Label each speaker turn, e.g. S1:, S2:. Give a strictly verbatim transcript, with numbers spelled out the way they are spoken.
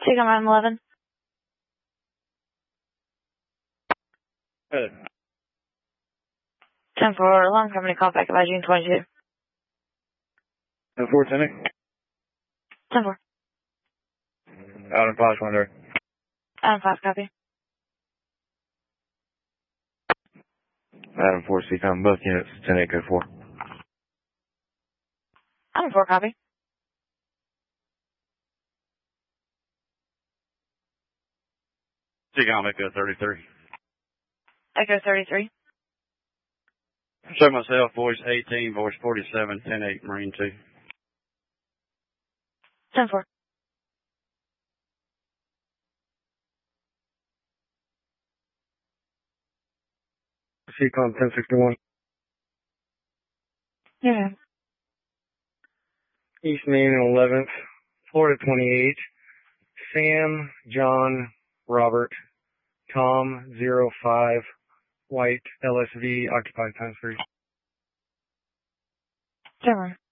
S1: Take on item eleven.
S2: Good.
S1: ten four, alarm company call back about June twenty-two.
S2: ten four, ten
S1: ten four.
S2: Adam five, twenty-three.
S1: Item five, copy.
S2: Adam four, C com, both units, ten eight, code four.
S1: Item four, copy.
S2: C com, Echo thirty-three.
S1: Echo thirty-three.
S2: Show myself, voice eighteen, voice forty-seven, ten eight, Marine two.
S1: ten four.
S2: C com, ten sixty-one.
S1: Yeah.
S2: East Main and eleventh, Florida twenty-eight. Sam, John, Robert, Tom, zero five, White, L S V, occupied times three.
S1: ten four.